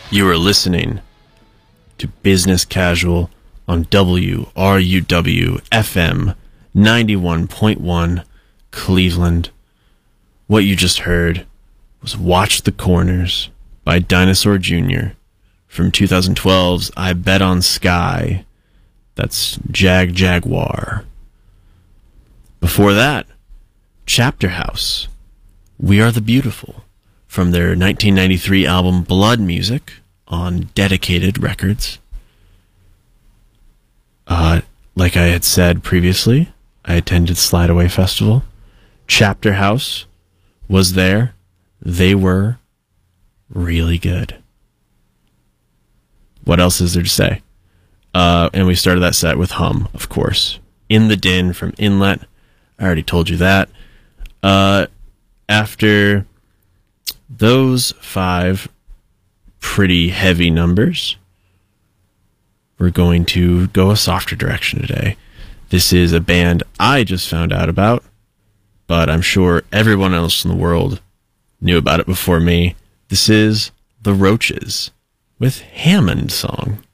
You are listening to Business Casual on WRUW FM 91.1 Cleveland. What you just heard was Watch the Corners by Dinosaur Jr. from 2012's I Bet on Sky. That's Jaguar. Before that, Chapter House, We Are the Beautiful, from their 1993 album Blood Music on Dedicated Records. Like I had said previously, I attended Slide Away Festival. Chapter House was there. They were really good. What else is there to say? And we started that set with Hum, of course. In the Din from Inlet. I already told you that. After those 5 pretty heavy numbers, we're going to go a softer direction today. This is a band I just found out about, but I'm sure everyone else in the world knew about it before me. This is The Roaches with Hammond Song.